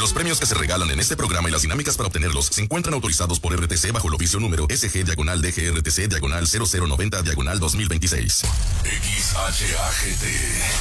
Los premios que se regalan en este programa y las dinámicas para obtenerlos se encuentran autorizados por RTC bajo el oficio número SG-DGRTC-0090-2026. XHAGT